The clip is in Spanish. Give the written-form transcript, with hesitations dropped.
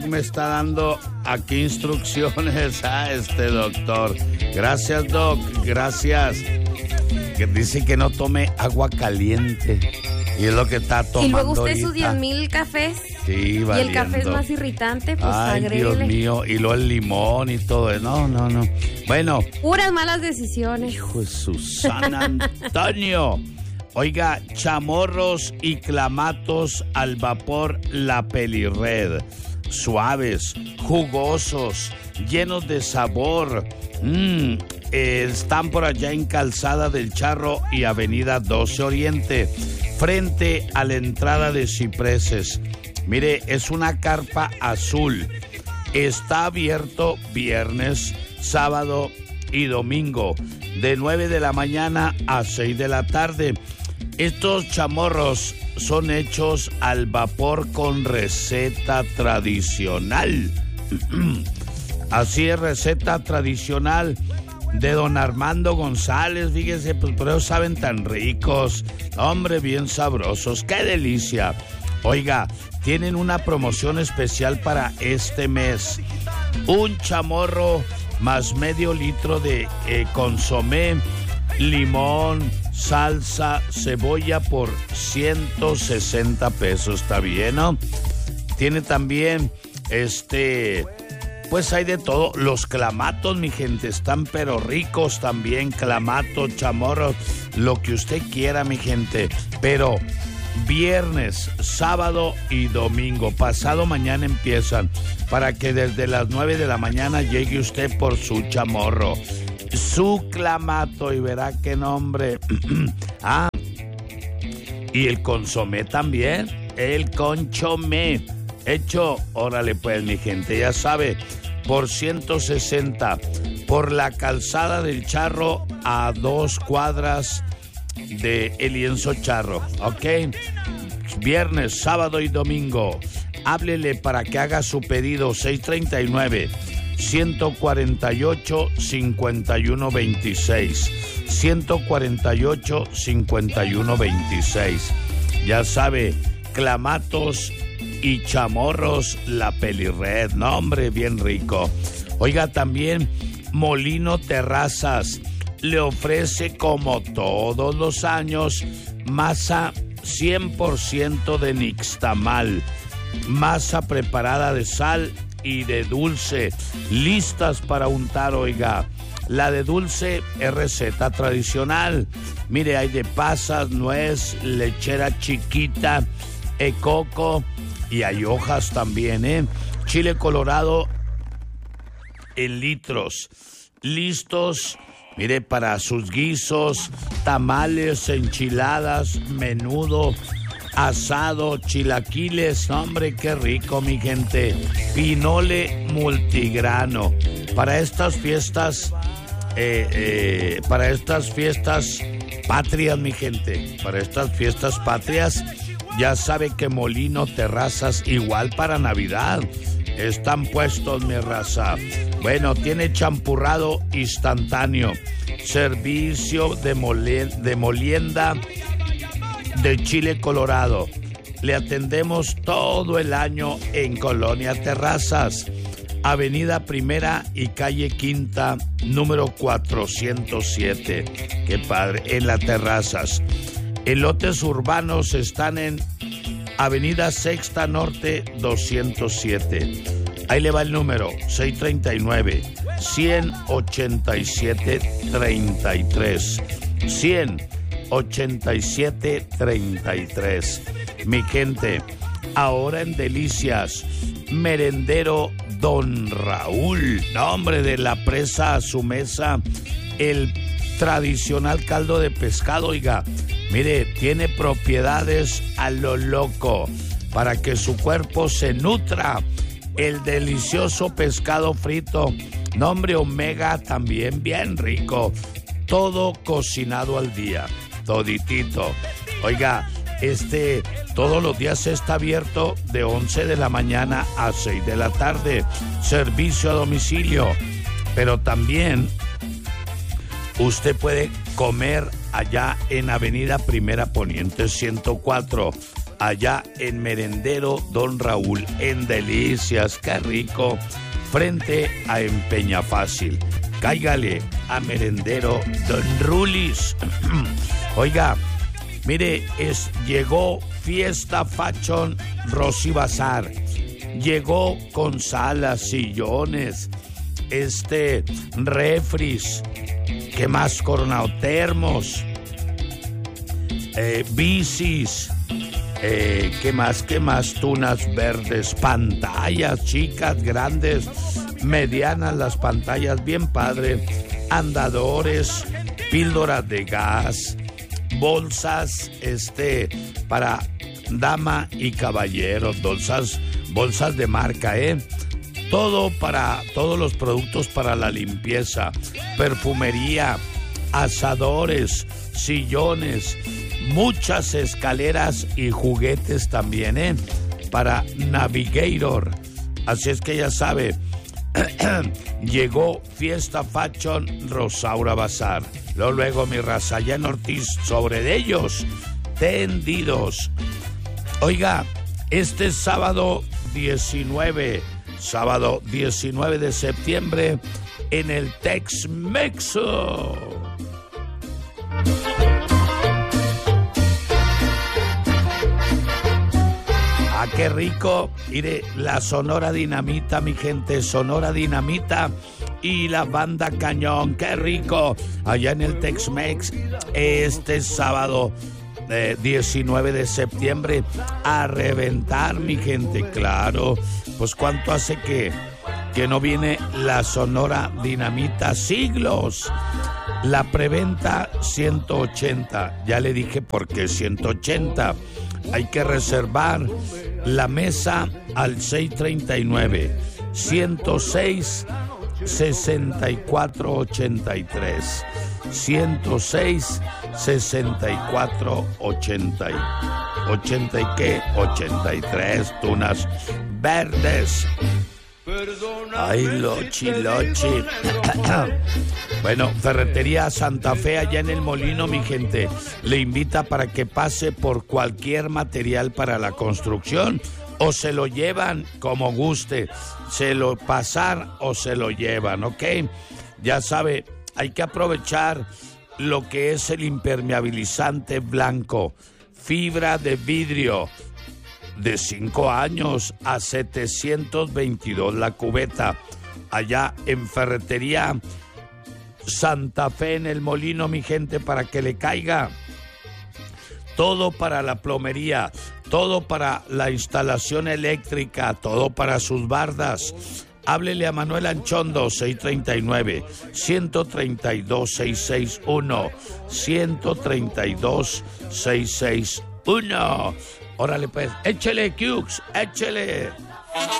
Me está dando aquí instrucciones a este doctor. Gracias, Doc, gracias. Que dice que no tome agua caliente. Y es lo que está tomando. Y luego usted ahorita. sus 10,000 cafés. Sí, valiendo. Y el café es más irritante, pues ay, agréguele. Dios mío, y luego el limón y todo eso. No. Bueno. Puras malas decisiones. Hijo de Susana Antonio. Oiga, chamorros y clamatos al vapor La Pelirred. Suaves, jugosos, llenos de sabor. Están por allá en Calzada del Charro y Avenida 12 Oriente, frente a la entrada de Cipreses. Mire, es una carpa azul. Está abierto viernes, sábado y domingo, de 9 de la mañana a 6 de la tarde. Estos chamorros son hechos al vapor con receta tradicional. Así es, receta tradicional de don Armando González. Fíjese, pues por eso saben tan ricos. Hombre, bien sabrosos. ¡Qué delicia! Oiga, tienen una promoción especial para este mes. Un chamorro más medio litro de consomé, limón, salsa, cebolla por 160 pesos. ¿Está bien, no? Tiene también, pues hay de todo. Los clamatos, mi gente, están pero ricos también. Clamatos, chamorros, lo que usted quiera, mi gente. Pero viernes, sábado y domingo, pasado mañana empiezan, para que desde las 9 de la mañana llegue usted por su chamorro, su clamato, y verá qué nombre. Y el consomé también, el conchomé hecho, órale pues, mi gente, ya sabe, por 160, por la Calzada del Charro, a 2 cuadras de El Lienzo Charro, ¿ok? Viernes, sábado y domingo. Háblele para que haga su pedido. 639-148-5126. 148-5126. Ya sabe, clamatos y chamorros La Pelirred. No, hombre, bien rico. Oiga, también Molino Terrazas le ofrece, como todos los años, masa 100% de nixtamal, masa preparada de sal y de dulce, listas para untar. Oiga, la de dulce es receta tradicional. Mire, hay de pasas, nuez, lechera chiquita, coco, y hay hojas también, chile colorado en litros, listos. Mire, para sus guisos, tamales, enchiladas, menudo, asado, chilaquiles. Hombre, qué rico, mi gente. Pinole multigrano. Para estas fiestas, patrias, mi gente. Para estas fiestas patrias, ya sabe que Molino Terrazas, igual para Navidad, están puestos, mi raza. Bueno, tiene champurrado instantáneo, servicio de molienda de chile colorado. Le atendemos todo el año en Colonia Terrazas, Avenida Primera y Calle Quinta, número 407. Qué padre, en las Terrazas. Elotes urbanos están en Avenida Sexta Norte 207. Ahí le va el número, 639-187-33. 187-33. Mi gente, ahora en Delicias, merendero Don Raúl. Nombre de la presa a su mesa, el tradicional caldo de pescado. Oiga, mire, tiene propiedades a lo loco para que su cuerpo se nutra. El delicioso pescado frito, nombre omega, también bien rico. Todo cocinado al día, toditito. Oiga, todos los días está abierto de 11 de la mañana a 6 de la tarde. Servicio a domicilio. Pero también usted puede comer allá en Avenida Primera Poniente 104. allá en Merendero Don Raúl, en Delicias, qué rico, frente a Empeña Fácil. Cáigale a Merendero Don Rulis. Oiga, mire, llegó Fiesta Fashion Rosy Bazar. Llegó con salas, sillones, refris, ¿qué más? Coronado, termos, bicis, ¿qué más? Tunas verdes, pantallas chicas, grandes, medianas, las pantallas bien padre, andadores, píldoras de gas, bolsas, para dama y caballero, bolsas de marca, todos los productos para la limpieza, perfumería, asadores, sillones, muchas escaleras y juguetes también, para Navigator. Así es que ya sabe, llegó Fiesta Fashion Rosaura Bazar. Luego mi raza, allá en Ortiz, sobre de ellos, tendidos. Oiga, este sábado 19 de septiembre en el Tex-Mexo. Ah, qué rico. Mire, la Sonora Dinamita, mi gente, Sonora Dinamita y la Banda Cañón, qué rico. Allá en el Tex-Mex, este sábado 19 de septiembre, a reventar, mi gente, claro. Pues cuánto hace que no viene la Sonora Dinamita, siglos. La preventa 180, ya le dije por qué 180. Hay que reservar la mesa al 639 106 6483 106 6480 y qué 83 tunas verdes. Ay, lochi. Bueno, Ferretería Santa Fe allá en el Molino, mi gente, le invita para que pase por cualquier material para la construcción o se lo llevan como guste, se lo pasan o se lo llevan, ¿ok? Ya sabe, hay que aprovechar lo que es el impermeabilizante blanco, fibra de vidrio, de 5 años a 722 la cubeta, allá en Ferretería Santa Fe en el Molino, mi gente, para que le caiga. Todo para la plomería, todo para la instalación eléctrica, todo para sus bardas. Háblele a Manuel Anchondo, 639-132-661, 132-661. Órale pues, échele, Cukes, échele.